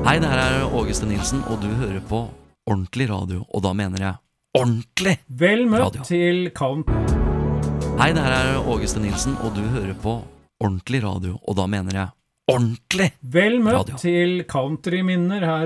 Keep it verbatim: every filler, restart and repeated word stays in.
Hei, det her er Auguste Nilsen, og du hører på ordentlig radio, og da mener jeg ordentlig Vel møtt radio. til Count. Hei, det her er Auguste Nilsen, og du hører på ordentlig radio, og da mener jeg ordentlig Vel møtt radio. til Countryminner her